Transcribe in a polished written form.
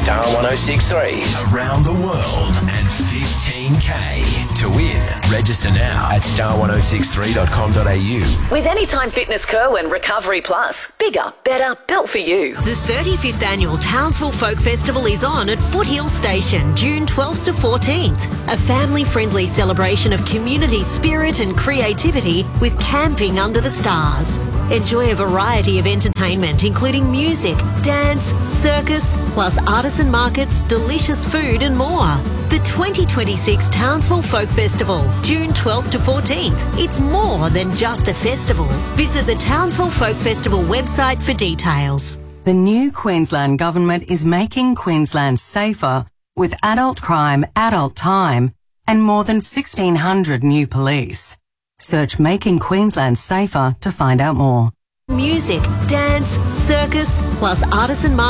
Star 106.3's Around the World and 15K. To win, register now at star1063.com.au. With Anytime Fitness Kerwin Recovery Plus. Bigger, better, built for you. The 35th Annual Townsville Folk Festival is on at Foothill Station, June 12th to 14th. A family-friendly celebration of community spirit and creativity with camping under the stars. Enjoy a variety of entertainment, including music, dance, circus, plus artisan markets, delicious food and more. The 2026 Townsville Folk Festival, June 12th to 14th. It's more than just a festival. Visit the Townsville Folk Festival website for details. The new Queensland Government is making Queensland safer with adult crime, adult time, and more than 1,600 new police. Search Making Queensland Safer to find out more. Music, dance, circus, plus artisan markets.